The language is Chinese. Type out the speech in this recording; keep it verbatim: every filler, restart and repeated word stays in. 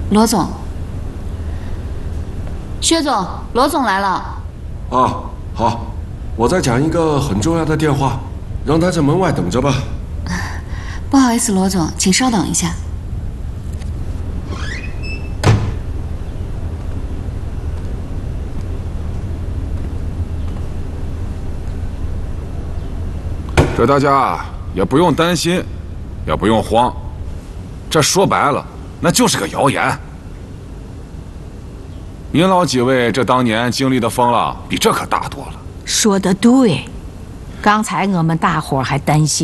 罗总，薛总，罗总来了。 啊，好，我在讲一个很重要的电话，让他在门外等着吧。 不好意思，罗总，请稍等一下。 这大家也不用担心，也不用慌，这说白了，那就是个谣言。您老几位这当年经历的风浪，比这可大多了。 说得对，刚才我们大伙儿还担心。